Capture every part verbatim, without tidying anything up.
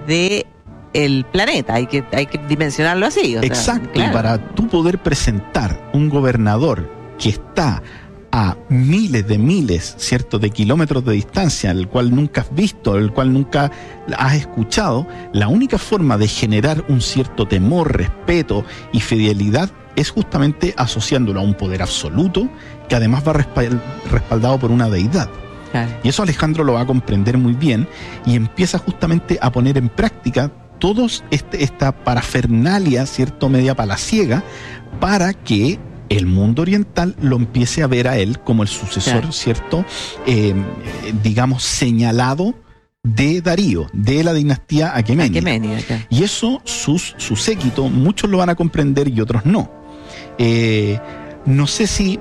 de el planeta, hay que, hay que dimensionarlo así. O Exacto, sea, claro. Y para tú poder presentar un gobernador que está a miles de miles, ¿cierto?, de kilómetros de distancia, el cual nunca has visto, el cual nunca has escuchado, la única forma de generar un cierto temor, respeto y fidelidad es justamente asociándolo a un poder absoluto que además va respald- respaldado por una deidad. Claro. Y eso Alejandro lo va a comprender muy bien y empieza justamente a poner en práctica todos este, esta parafernalia, ¿cierto?, media palaciega, para que el mundo oriental lo empiece a ver a él como el sucesor, claro, ¿cierto?, eh, digamos, señalado de Darío, de la dinastía aqueménida. Aqueménida, claro. Y eso, sus, su séquito, muchos lo van a comprender y otros no. Eh, no sé si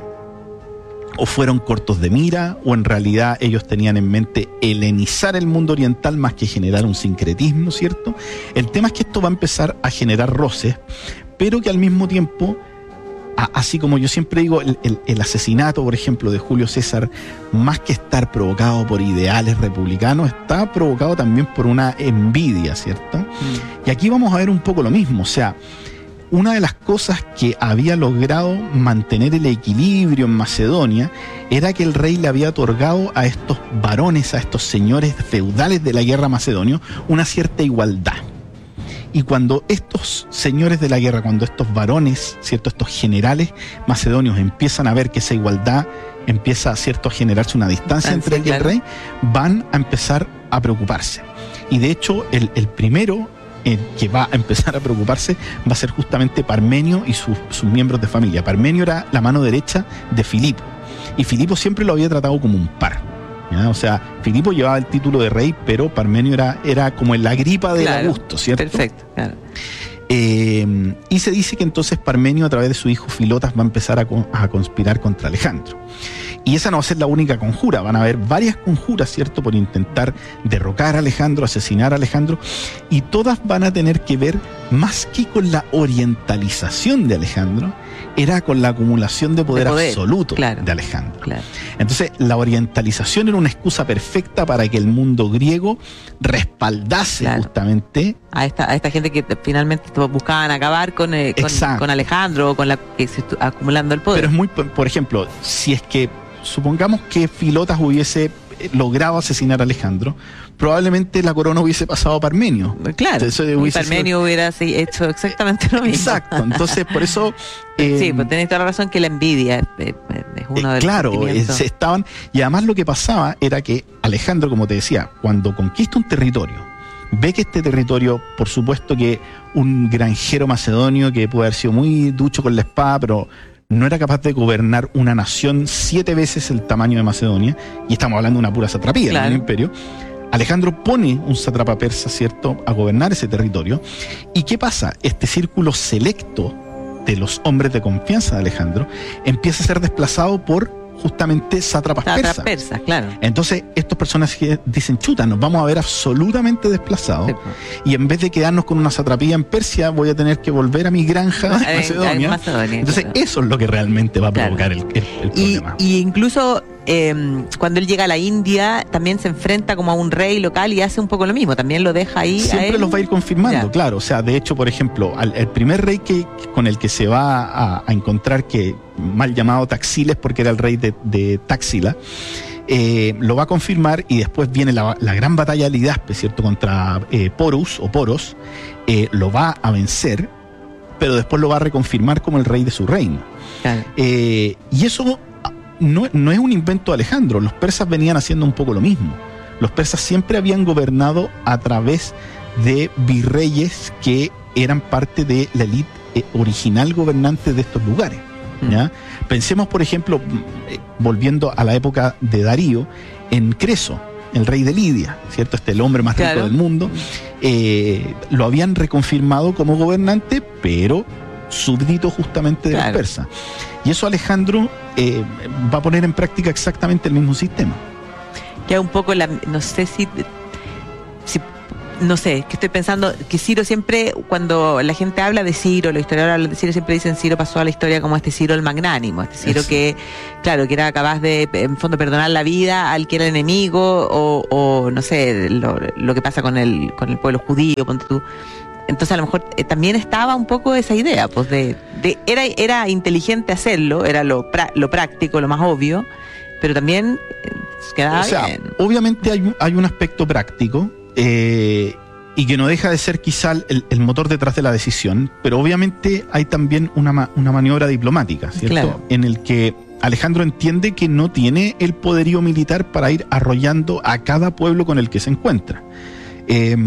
o fueron cortos de mira, o en realidad ellos tenían en mente helenizar el mundo oriental más que generar un sincretismo, ¿cierto? El tema es que esto va a empezar a generar roces, pero que al mismo tiempo, a, así como yo siempre digo, el, el, el asesinato, por ejemplo, de Julio César, más que estar provocado por ideales republicanos, está provocado también por una envidia, ¿cierto? Mm. Y aquí vamos a ver un poco lo mismo, o sea, una de las cosas que había logrado mantener el equilibrio en Macedonia era que el rey le había otorgado a estos varones, a estos señores feudales de la guerra macedonia, una cierta igualdad. Y cuando estos señores de la guerra, cuando estos varones, ¿cierto?, estos generales macedonios empiezan a ver que esa igualdad empieza, ¿cierto?, a generarse una distancia ah, entre sí, él y claro. el rey, van a empezar a preocuparse. Y de hecho, el, el primero Eh, que va a empezar a preocuparse va a ser justamente Parmenio y sus, sus miembros de familia. Parmenio era la mano derecha de Filipo, y Filipo siempre lo había tratado como un par, ¿ya? O sea, Filipo llevaba el título de rey, pero Parmenio era, era como la Agripa del claro, Augusto, ¿cierto? Perfecto, claro. Eh, y se dice que entonces Parmenio, a través de su hijo Filotas, va a empezar a, a conspirar contra Alejandro. Y esa no va a ser la única conjura, van a haber varias conjuras, ¿cierto?, por intentar derrocar a Alejandro, asesinar a Alejandro, y todas van a tener que ver, más que con la orientalización de Alejandro, era con la acumulación de poder, de poder absoluto, claro, de Alejandro. Claro. Entonces, la orientalización era una excusa perfecta para que el mundo griego respaldase, claro, justamente a esta, a esta gente que finalmente buscaban acabar con, eh, con, con Alejandro, o con la que se estu- acumulando el poder. Pero es muy, por ejemplo, si es que supongamos que Filotas hubiese logrado asesinar a Alejandro, probablemente la corona hubiese pasado a Parmenio. Claro, eso y Parmenio sido... hubiera hecho exactamente lo mismo. Exacto, entonces por eso... Eh, sí, pues tenés toda la razón que la envidia es, es uno de los Claro, eh, se estaban... Y además lo que pasaba era que Alejandro, como te decía, cuando conquista un territorio, ve que este territorio, por supuesto que un granjero macedonio que puede haber sido muy ducho con la espada, pero no era capaz de gobernar una nación siete veces el tamaño de Macedonia, y estamos hablando de una pura satrapía, claro, en el imperio. Alejandro pone un sátrapa persa, ¿cierto?, a gobernar ese territorio. ¿Y qué pasa? Este círculo selecto de los hombres de confianza de Alejandro empieza a ser desplazado por justamente sátrapas persas. persas, claro. Entonces, estos personajes dicen, chuta, nos vamos a ver absolutamente desplazados. Sí, pues. Y en vez de quedarnos con una satrapía en Persia, voy a tener que volver a mi granja de Macedonia. Macedonia. Entonces, claro, eso es lo que realmente va a provocar, claro, el, el, el y, problema. Y incluso eh, cuando él llega a la India, también se enfrenta como a un rey local y hace un poco lo mismo. También lo deja ahí. Siempre a él. los va a ir confirmando, ya, claro. O sea, de hecho, por ejemplo, al, el primer rey que con el que se va a, a encontrar, que mal llamado Taxiles, porque era el rey de, de Táxila, eh, lo va a confirmar, y después viene la, la gran batalla de Lidaspe, ¿cierto?, contra eh, Porus o Poros, eh, lo va a vencer, pero después lo va a reconfirmar como el rey de su reino. Claro. Eh, y eso no, no es un invento de Alejandro, los persas venían haciendo un poco lo mismo. Los persas siempre habían gobernado a través de virreyes que eran parte de la élite eh, original gobernante de estos lugares. ¿Ya? Pensemos, por ejemplo, volviendo a la época de Darío, en Creso, el rey de Lidia, ¿cierto? Este el hombre más rico, claro, del mundo, eh, lo habían reconfirmado como gobernante, pero súbdito justamente de, claro, los persas. Y eso Alejandro eh, va a poner en práctica exactamente el mismo sistema. Que un poco la, no sé si, si no sé, que estoy pensando que Ciro siempre, cuando la gente habla de Ciro, los historiadores hablan de Ciro, siempre dicen Ciro pasó a la historia como este Ciro el magnánimo, este Ciro Eso. que, claro, que era capaz de, en fondo, perdonar la vida al que era enemigo, o, o no sé, lo, lo que pasa con el, con el pueblo judío, ponte tú. Entonces a lo mejor eh, también estaba un poco esa idea, pues de, de era, era inteligente hacerlo, era lo, pra, lo práctico, lo más obvio, pero también eh, quedaba o sea, bien. Obviamente hay, hay un aspecto práctico, Eh, y que no deja de ser quizá el, el motor detrás de la decisión, pero obviamente hay también una, una maniobra diplomática, ¿cierto? Claro. En el que Alejandro entiende que no tiene el poderío militar para ir arrollando a cada pueblo con el que se encuentra. Eh,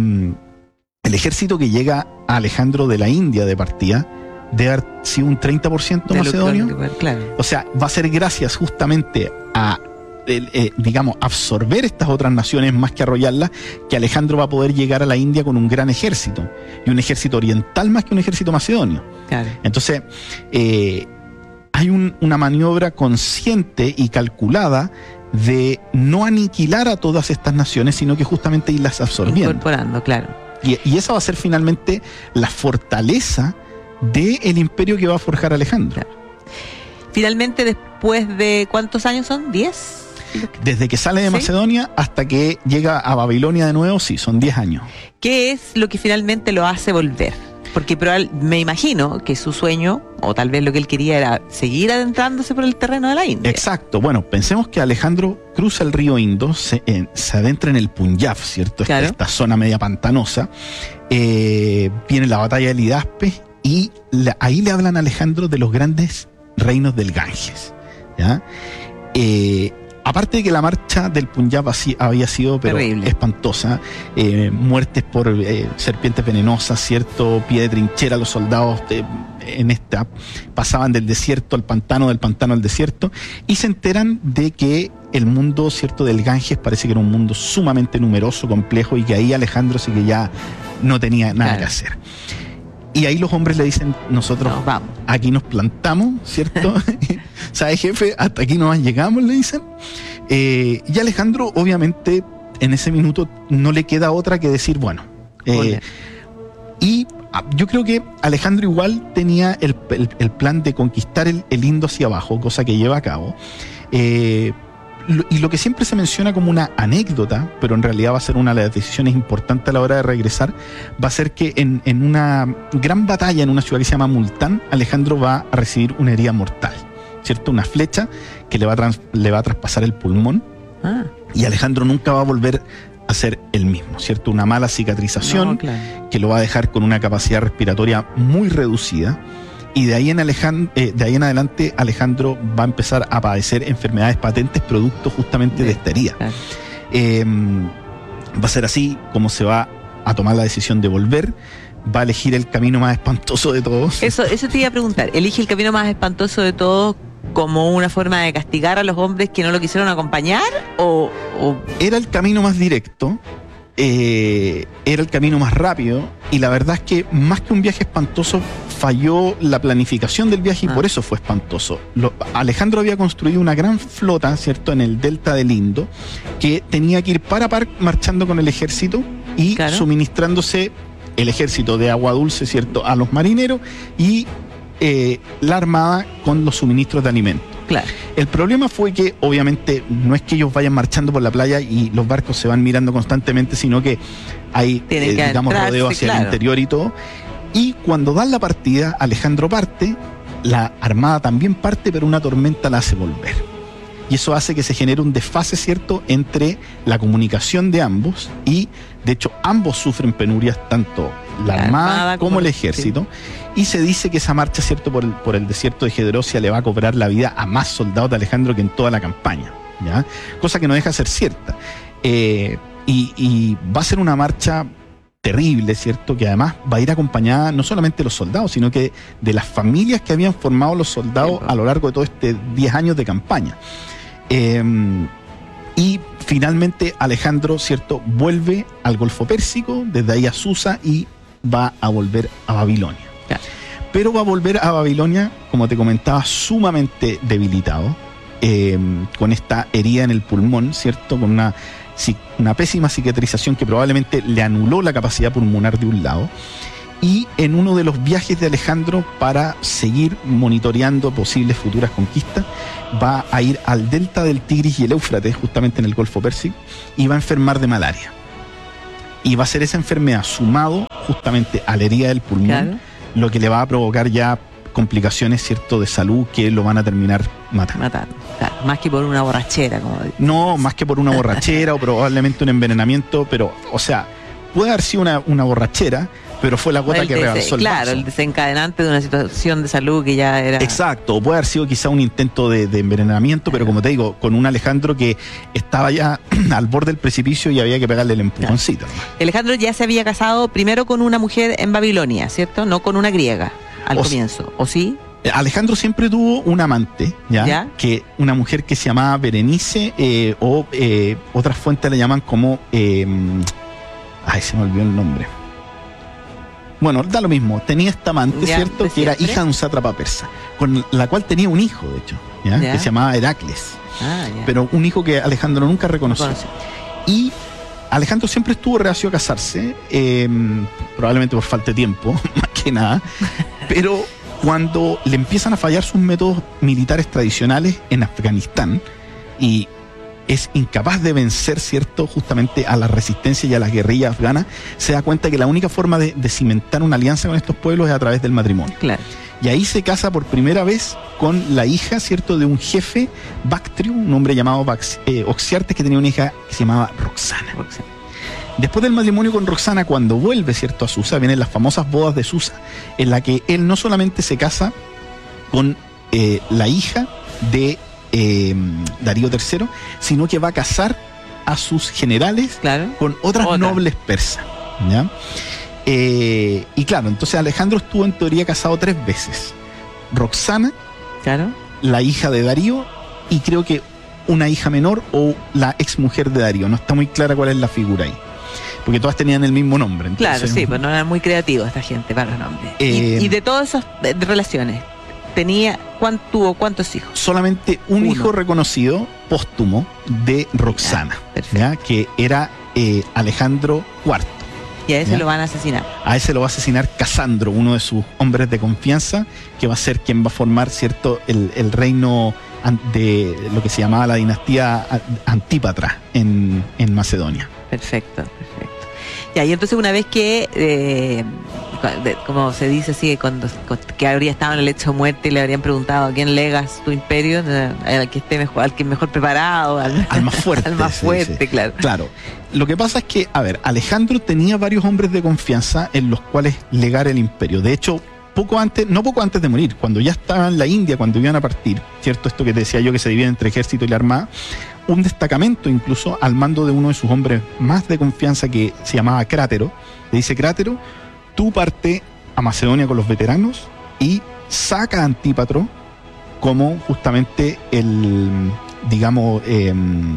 el ejército que llega a Alejandro de la India de partida debe haber sido un treinta por ciento macedonio. Claro. O sea, va a ser gracias justamente a El, eh, digamos, absorber estas otras naciones más que arrollarlas, que Alejandro va a poder llegar a la India con un gran ejército, y un ejército oriental más que un ejército macedonio. Claro. Entonces, eh, hay un, una maniobra consciente y calculada de no aniquilar a todas estas naciones, sino que justamente irlas absorbiendo. Incorporando, claro. Y, y esa va a ser finalmente la fortaleza del imperio que va a forjar Alejandro. Claro. Finalmente, después de ¿cuántos años son? ¿diez? Desde que sale de Macedonia ¿Sí? hasta que llega a Babilonia de nuevo, sí, son diez años. ¿Qué es lo que finalmente lo hace volver? Porque probable, me imagino que su sueño, o tal vez lo que él quería, era seguir adentrándose por el terreno de la India. Exacto. Bueno, pensemos que Alejandro cruza el río Indo, se, eh, se adentra en el Punjab, ¿cierto? Claro. Esta, esta zona media pantanosa. Eh, viene la batalla de Hidaspe y la, ahí le hablan a Alejandro de los grandes reinos del Ganges, ¿ya? Eh, aparte de que la marcha del Punjab así, había sido pero espantosa, eh, muertes por eh, serpientes venenosas, cierto, pie de trinchera, los soldados de, en esta pasaban del desierto al pantano, del pantano al desierto, y se enteran de que el mundo, cierto, del Ganges parece que era un mundo sumamente numeroso, complejo, y que ahí Alejandro sí que ya no tenía nada claro. que hacer. Y ahí los hombres le dicen, nosotros no, vamos. Aquí nos plantamos, ¿cierto? ¿Sabes, jefe? Hasta aquí nomás llegamos, le dicen. Eh, y Alejandro, obviamente, en ese minuto no le queda otra que decir, bueno. Eh, y yo creo que Alejandro igual tenía el, el, el plan de conquistar el, el Indo hacia abajo, cosa que lleva a cabo. Eh, Y lo que siempre se menciona como una anécdota, pero en realidad va a ser una de las decisiones importantes a la hora de regresar, va a ser que en, en una gran batalla en una ciudad que se llama Multán, Alejandro va a recibir una herida mortal, ¿cierto? Una flecha que le va a, trans, le va a traspasar el pulmón, ah. y Alejandro nunca va a volver a ser el mismo, ¿cierto? Una mala cicatrización, no, claro. que lo va a dejar con una capacidad respiratoria muy reducida. Y de ahí, en Alejandro, eh, de ahí en adelante Alejandro va a empezar a padecer enfermedades patentes producto justamente de esta herida. Claro. Eh, va a ser así como se va a tomar la decisión de volver, va a elegir el camino más espantoso de todos. Eso, eso te iba a preguntar, ¿elige el camino más espantoso de todos como una forma de castigar a los hombres que no lo quisieron acompañar? ¿O, o... Era el camino más directo, eh, era el camino más rápido, y la verdad es que más que un viaje espantoso, falló la planificación del viaje y ah. por eso fue espantoso. Lo, Alejandro había construido una gran flota, ¿cierto?, en el delta del Indo, que tenía que ir par a par marchando con el ejército y claro. suministrándose el ejército de agua dulce, ¿cierto?, a los marineros, y eh, la armada con los suministros de alimentos. Claro. El problema fue que obviamente no es que ellos vayan marchando por la playa y los barcos se van mirando constantemente, sino que hay, eh, digamos, rodeo hacia claro. el interior y todo. Y cuando dan la partida, Alejandro parte, la armada también parte, pero una tormenta la hace volver. Y eso hace que se genere un desfase, ¿cierto?, entre la comunicación de ambos, y de hecho ambos sufren penurias, tanto la, la armada, armada como, como el ejército, sí. Y se dice que esa marcha, ¿cierto?, por el, por el desierto de Gedrosia le va a cobrar la vida a más soldados de Alejandro que en toda la campaña, ¿ya? Cosa que no deja de ser cierta. Eh, y, y va a ser una marcha terrible, ¿cierto?, que además va a ir acompañada no solamente de los soldados, sino que de las familias que habían formado los soldados a lo largo de todo este diez años de campaña. Eh, y finalmente Alejandro, ¿cierto?, vuelve al Golfo Pérsico, desde ahí a Susa, y va a volver a Babilonia. Claro. Pero va a volver a Babilonia, como te comentaba, sumamente debilitado, eh, con esta herida en el pulmón, ¿cierto?, con una una pésima cicatrización que probablemente le anuló la capacidad pulmonar de un lado. Y en uno de los viajes de Alejandro para seguir monitoreando posibles futuras conquistas, va a ir al delta del Tigris y el Éufrates, justamente en el Golfo Pérsico, y va a enfermar de malaria. Y va a ser esa enfermedad sumado justamente a la herida del pulmón, claro, lo que le va a provocar ya complicaciones, cierto, de salud que lo van a terminar matando. Matando, claro, más que por una borrachera, como digo. No, más que por una borrachera o probablemente un envenenamiento, pero, o sea, puede haber sido una, una borrachera, pero fue la gota el que dese- rebalsó el Claro, vaso. el desencadenante de una situación de salud que ya era... Exacto, o puede haber sido quizá un intento de, de envenenamiento, pero como te digo, con un Alejandro que estaba ya al borde del precipicio y había que pegarle el empujoncito. Alejandro ya se había casado primero con una mujer en Babilonia, ¿cierto? No con una griega al O comienzo, ¿o sí? Alejandro siempre tuvo un amante, ¿ya? ¿Ya? Que una mujer que se llamaba Berenice, eh, o eh, otras fuentes le llaman como... Eh, ay, se me olvidó el nombre. Bueno, da lo mismo. Tenía esta amante, Ya, ¿cierto? de Que era siempre. hija de un sátrapa persa, con la cual tenía un hijo, de hecho, ¿ya? Ya. Que se llamaba Heracles. Ah, ya. Pero un hijo que Alejandro nunca reconoció. Conoce. Y Alejandro siempre estuvo reacio a casarse, eh, probablemente por falta de tiempo, más que nada. Pero cuando le empiezan a fallar sus métodos militares tradicionales en Afganistán y es incapaz de vencer, ¿cierto?, justamente a la resistencia y a las guerrillas afganas, se da cuenta que la única forma de, de cimentar una alianza con estos pueblos es a través del matrimonio. Claro. Y ahí se casa por primera vez con la hija, ¿cierto?, de un jefe, Bactrio, un hombre llamado Bax, eh, Oxiartes, que tenía una hija que se llamaba Roxana. Roxana. Después del matrimonio con Roxana, cuando vuelve, ¿cierto?, a Susa, vienen las famosas bodas de Susa, en la que él no solamente se casa con eh, la hija de eh, Darío tercero, sino que va a casar a sus generales, Claro. con otras Otra. nobles persas, ¿ya? Eh, y claro, entonces Alejandro estuvo en teoría casado tres veces. Roxana, Claro. la hija de Darío, y creo que una hija menor o la exmujer de Darío. No está muy clara cuál es la figura ahí, porque todas tenían el mismo nombre. Entonces, Claro, sí, pues no eran muy creativos esta gente para los nombres. Eh, y, y de todas esas eh, relaciones, tenía, ¿cuánto, tuvo cuántos hijos? solamente un Uno. hijo reconocido póstumo de Roxana, Ya, perfecto. ¿ya? Que era eh, Alejandro cuarto. Y a ese Ya. lo van a asesinar. A ese lo va a asesinar Casandro, uno de sus hombres de confianza, que va a ser quien va a formar, ¿cierto?, el, el reino an- de lo que se llamaba la dinastía a- Antípatra en, en Macedonia. Perfecto, perfecto. Ya, y entonces una vez que, eh, cu- de- como se dice así, cuando, cu- que habría estado en el lecho de muerte y le habrían preguntado ¿a quién legas tu imperio? Eh, Al que esté mejor, al que mejor preparado, al, Al más fuerte. al más se fuerte, dice. claro. Claro. Lo que pasa es que, a ver, Alejandro tenía varios hombres de confianza en los cuales legar el imperio. De hecho, poco antes, no poco antes de morir, cuando ya estaba en la India, cuando iban a partir, ¿cierto? Esto que te decía yo, que se divide entre ejército y la armada, un destacamento incluso al mando de uno de sus hombres más de confianza, que se llamaba Crátero. Le dice: Crátero, tú parte a Macedonia con los veteranos y saca a Antípatro como justamente el, digamos, eh,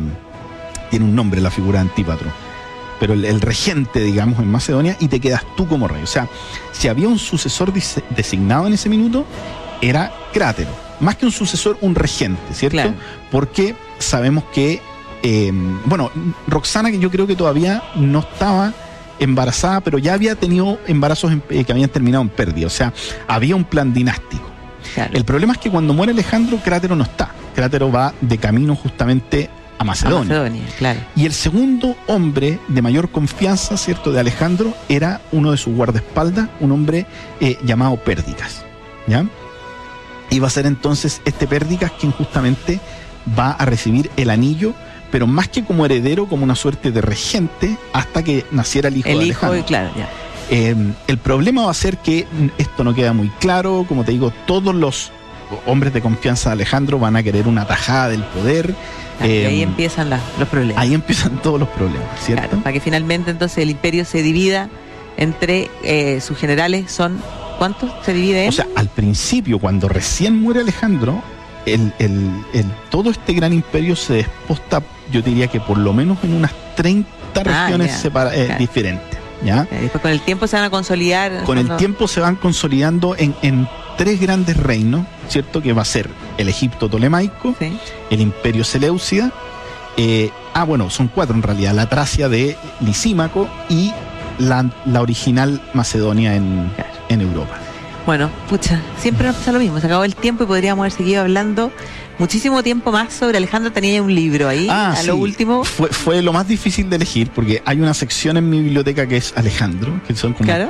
tiene un nombre la figura de Antípatro, pero el, el regente, digamos, en Macedonia, y te quedas tú como rey. O sea, si había un sucesor dise- designado en ese minuto, era Crátero. Más que un sucesor, un regente, ¿cierto? Claro. Porque sabemos que, eh, bueno, Roxana, que yo creo que todavía no estaba embarazada, pero ya había tenido embarazos en- eh, que habían terminado en pérdida. O sea, había un plan dinástico. Claro. El problema es que cuando muere Alejandro, Crátero no está. Crátero va de camino justamente a A Macedonia. Macedonia, claro. Y el segundo hombre de mayor confianza, ¿cierto?, de Alejandro, era uno de sus guardaespaldas, un hombre eh, llamado Pérdicas, ¿ya? Y va a ser entonces este Pérdicas quien justamente va a recibir el anillo, pero más que como heredero, como una suerte de regente, hasta que naciera el hijo El de hijo, Alejandro. y claro, ya. Eh, el problema va a ser que esto no queda muy claro. Como te digo, todos los hombres de confianza de Alejandro van a querer una tajada del poder. Claro, y Eh, ahí empiezan las- los problemas. Ahí empiezan todos los problemas, ¿cierto? Claro, para que finalmente entonces el imperio se divida entre eh, sus generales. Son ¿cuántos se divide en? O sea, al principio, cuando recién muere Alejandro, el, el- el- todo este gran imperio se desposta, yo diría que por lo menos en unas treinta Ah, regiones ya, separa- eh, claro. diferentes, ¿ya? Eh, Después con el tiempo se van a consolidar. Con el cuando- tiempo se van consolidando en, en tres grandes reinos, ¿cierto? Que va a ser el Egipto tolemaico, Sí. el Imperio Seleucida Eh, ah, bueno, son cuatro en realidad. La Tracia de Lisímaco y la, la original Macedonia en, Claro. en Europa. Bueno, pucha, siempre nos pasa lo mismo. Se acabó el tiempo y podríamos haber seguido hablando muchísimo tiempo más sobre Alejandro. Tenía un libro ahí, Ah, a sí. lo último. Fue, fue lo más difícil de elegir porque hay una sección en mi biblioteca que es Alejandro, que son como Claro.